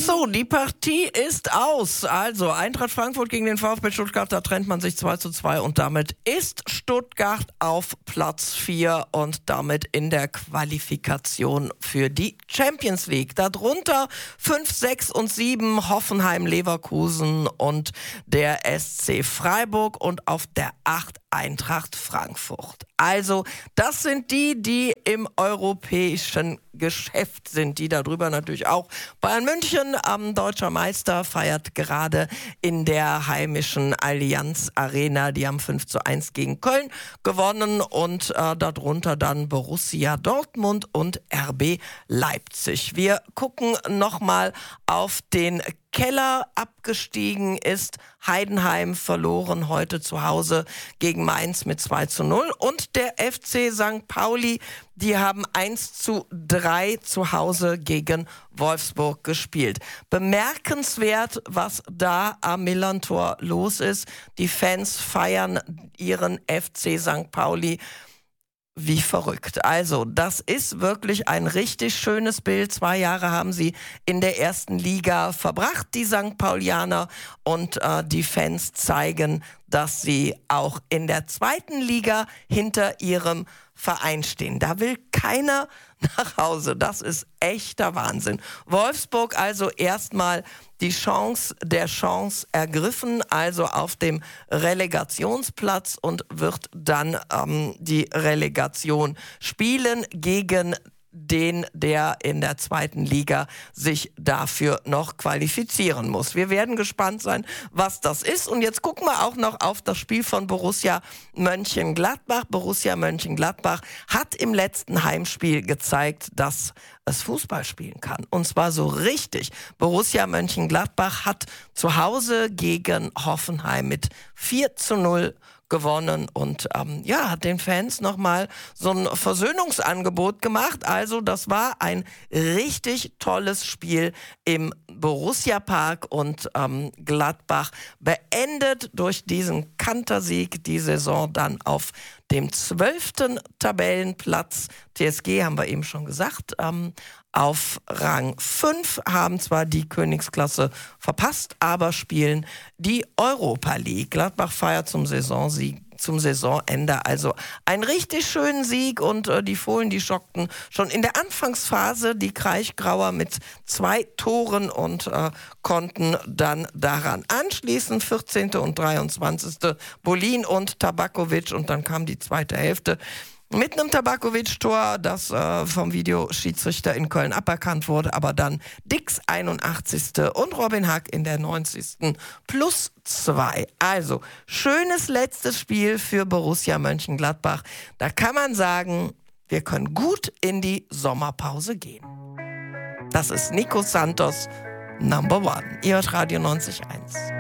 So, die Partie ist aus. Also Eintracht Frankfurt gegen den VfB Stuttgart, da trennt man sich 2:2 und damit ist Stuttgart auf Platz 4 und damit in der Qualifikation für die Champions League. Darunter 5, 6 und 7 Hoffenheim, Leverkusen und der SC Freiburg und auf der 8 Eintracht Frankfurt. Also das sind die im europäischen Geschäft sind, die darüber natürlich auch. Bayern München, deutscher Meister, feiert gerade in der heimischen Allianz Arena. Die haben 5:1 gegen Köln gewonnen und darunter dann Borussia Dortmund und RB Leipzig. Wir gucken nochmal auf den Keller. Abgestiegen ist Heidenheim, verloren heute zu Hause gegen Mainz mit 2:0 und der FC St. Pauli, die haben 1:3 zu Hause gegen Wolfsburg gespielt. Bemerkenswert, was da am Millerntor los ist. Die Fans feiern ihren FC St. Pauli wie verrückt. Also, das ist wirklich ein richtig schönes Bild. 2 Jahre haben sie in der ersten Liga verbracht, die St. Paulianer. Und die Fans zeigen, dass sie auch in der zweiten Liga hinter ihrem Verein stehen. Da will keiner nach Hause. Das ist echter Wahnsinn. Wolfsburg also erstmal die Chance ergriffen, also auf dem Relegationsplatz und wird dann die Relegation spielen gegen den, der in der zweiten Liga sich dafür noch qualifizieren muss. Wir werden gespannt sein, was das ist. Und jetzt gucken wir auch noch auf das Spiel von Borussia Mönchengladbach. Borussia Mönchengladbach hat im letzten Heimspiel gezeigt, dass es Fußball spielen kann. Und zwar so richtig. Borussia Mönchengladbach hat zu Hause gegen Hoffenheim mit 4:0 gewonnen und hat den Fans nochmal so ein Versöhnungsangebot gemacht. Also das war ein richtig tolles Spiel im Borussia-Park und Gladbach beendet durch diesen Kantersieg die Saison dann auf dem 12. Tabellenplatz. TSG haben wir eben schon gesagt. Auf Rang 5 haben zwar die Königsklasse verpasst, aber spielen die Europa League. Gladbach feiert zum Saisonende also einen richtig schönen Sieg und die Fohlen, die schockten schon in der Anfangsphase die Kraichgrauer mit 2 Toren und konnten dann daran anschließen. 14. und 23. Bolin und Tabakovic und dann kam die zweite Hälfte mit einem Tabakovic-Tor, das vom Videoschiedsrichter in Köln aberkannt wurde, aber dann Dix 81. und Robin Hack in der 90. +2. Also, schönes letztes Spiel für Borussia Mönchengladbach. Da kann man sagen, wir können gut in die Sommerpause gehen. Das ist Nico Santos, Number One. Ihr hört Radio 90.1.